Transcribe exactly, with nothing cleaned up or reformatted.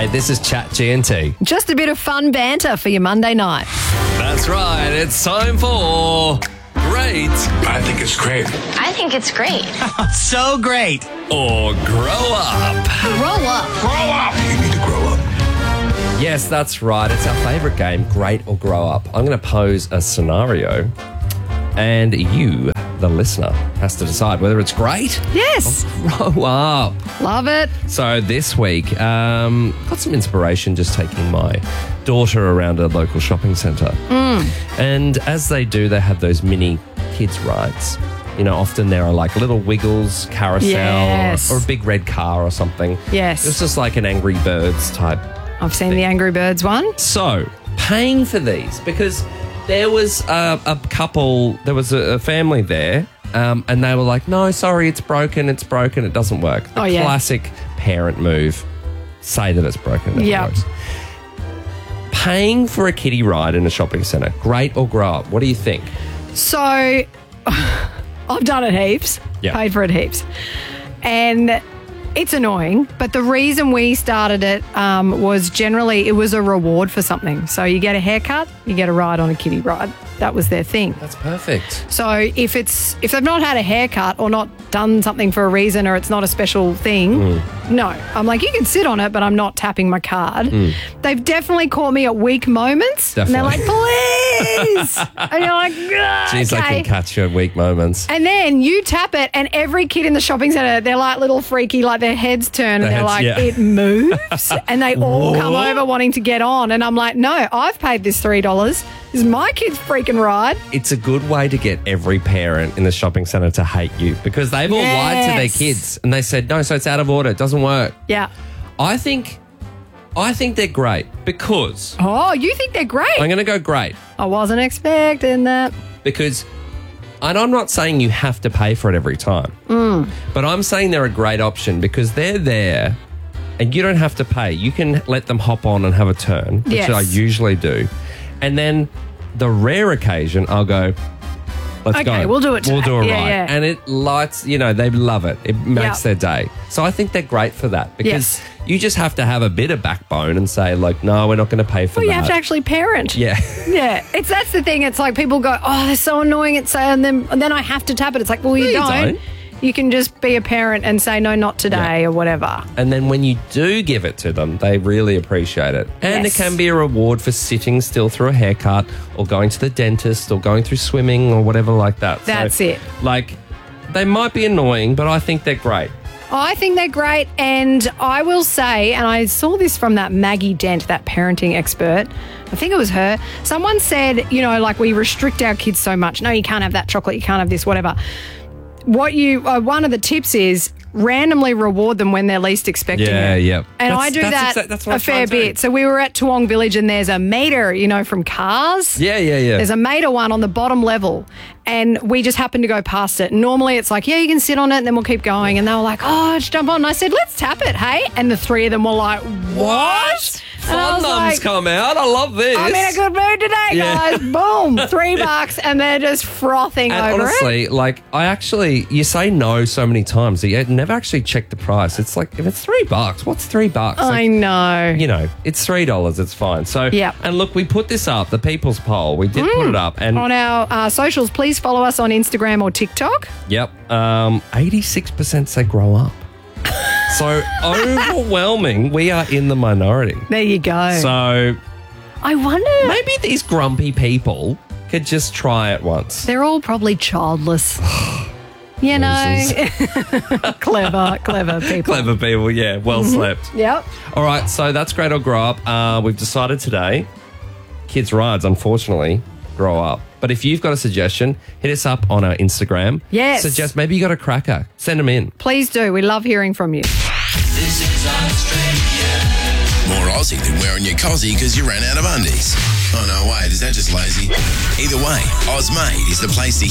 Hey, this is Chat G and T. Just a bit of fun banter for your Monday night. That's right. It's time for Great I think it's great. I think it's great. So great. or Grow Up. Roll up. Grow up. You need to grow up. Yes, that's right. It's our favourite game, Great or Grow Up. I'm going to pose a scenario and you, the listener, has to decide whether it's great Yes. or grow up. Love it. So this week, um, got some inspiration just taking my daughter around a local shopping centre. Mm. And as they do, they have those mini kids rides. You know, often there are like little Wiggles, carousel, Yes. or, or a big red car or something. Yes. It's just like an Angry Birds type. I've seen the Angry Birds one. So, paying for these, because there was a, a couple, there was a, a family there, um, and they were like, no, sorry, it's broken, it's broken, it doesn't work. The Oh, yeah. classic parent move, say that it's broken, it Yep. works. Paying for a kiddie ride in a shopping centre, great or grow up? What do you think? So I've done it heaps. Yeah. Paid for it heaps. And it's annoying, but the reason we started it um, was generally it was a reward for something. So you get a haircut, you get a ride on a kiddie ride. That was their thing. That's perfect. So if it's if they've not had a haircut or not done something for a reason or it's not a special thing, Mm. no. I'm like, you can sit on it, but I'm not tapping my card. They've definitely caught me at weak moments. Mm. Definitely. And they're like, please. And you're like, "Ah, Jeez, I okay." can catch you at weak moments. And then you tap it, and every kid in the shopping centre, they're like little freaky, like their heads turn, and Their they're heads, like, yeah. it moves. And they all come over wanting to get on. And I'm like, no, I've paid this three dollars. This is my kid's freaking ride. It's a good way to get every parent in the shopping centre to hate you because they've all lied to their Yes. kids and they said, no, so it's out of order, it doesn't work. Yeah. I think I think they're great because Oh, you think they're great? I'm going to go great I wasn't expecting that. because and I'm not saying you have to pay for it every time, Mm. but I'm saying they're a great option because they're there and you don't have to pay. You can let them hop on and have a turn, which Yes. I usually do. And then the rare occasion, I'll go, let's Okay, go. we'll do it We'll today. do a Yeah, ride. yeah. And it lights, you know, they love it. It makes Yep. their day. So I think they're great for that because Yes. you just have to have a bit of backbone and say, like, no, we're not going to pay for Well, you that. have to actually parent. yeah. Yeah, it's that's the thing. It's like people go, oh, they're so annoying. It's and then and then I have to tap it. It's like, well, you, No, you don't. don't. You can just be a parent and say no, not today Yeah. or whatever. And then when you do give it to them, they really appreciate it. And Yes. it can be a reward for sitting still through a haircut or going to the dentist or going through swimming or whatever like that. So, That's it. Like, they might be annoying, but I think they're great. I think they're great, and I will say, and I saw this from that Maggie Dent, that parenting expert. I think it was her. Someone said, you know, like we restrict our kids so much. No, you can't have that chocolate. You can't have this, whatever. What you uh, one of the tips is randomly reward them when they're least expecting Yeah, it. yeah. And That's- I do that's that exact- that's what I a try fair and do. bit. So we were at Toowong Village, and there's a meter, you know, from Cars. Yeah, yeah, yeah. There's a meter one on the bottom level, and we just happened to go past it. Normally, it's like, yeah, you can sit on it, and then we'll keep going. And they were like, oh, just jump on. And I said, let's tap it, hey? And the three of them were like, what? And I Fun was mums like, come out. I love this. I'm in a good mood today, Yeah. guys. Boom, three bucks, and they're just frothing And over it. honestly, like, I actually, you say no so many times that you never actually check the price. It's like, if it's three bucks, what's three bucks? I Like, know. you know, it's three dollars. It's fine. So, Yep. and look, we put this up, the People's Poll. We did put it up, and On our uh, socials, please follow us on Instagram or TikTok. yep, um, eighty-six percent say grow up. So overwhelming, we are in the minority. There you go. So I wonder. maybe these grumpy people could just try it once. They're all probably childless. You know, clever, clever people. Clever people, yeah, well slept. Yep. All right, so that's great or grow up. Uh, we've decided today, kids' rides, unfortunately, grow up. But if you've got a suggestion, hit us up on our Instagram. Yes. Suggest maybe you got a cracker. Send them in. Please do. We love hearing from you. This is Australia. More Aussie than wearing your cozzy because you ran out of undies. Oh, no, wait, is that just lazy? Either way, Ozmade is the place to